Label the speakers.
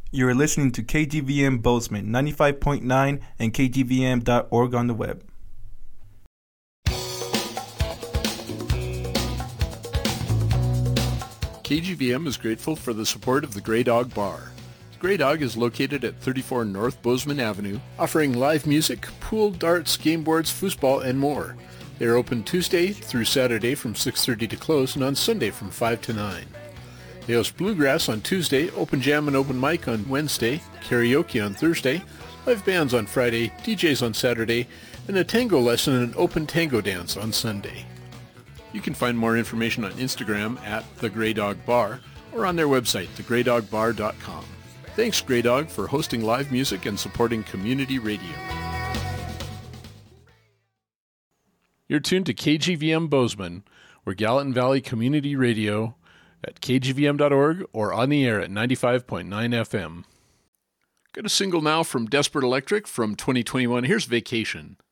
Speaker 1: You're listening to KGVM Bozeman 95.9 and KGVM.org on the web.
Speaker 2: KGVM is grateful for the support of the Grey Dog Bar. The Grey Dog is located at 34 North Bozeman Avenue, offering live music, pool, darts, game boards, foosball, and more. They are open Tuesday through Saturday from 6:30 to close and on Sunday from 5 to 9. They host bluegrass on Tuesday, open jam and open mic on Wednesday, karaoke on Thursday, live bands on Friday, DJs on Saturday, and a tango lesson and an open tango dance on Sunday. You can find more information on Instagram at The Grey Dog Bar or on their website, thegreydogbar.com. Thanks, Grey Dog, for hosting live music and supporting community radio. You're tuned to KGVM Bozeman. We're Gallatin Valley Community Radio at kgvm.org or on the air at 95.9 FM. Got a single now from Desperate Electric from 2021. Here's Vacation.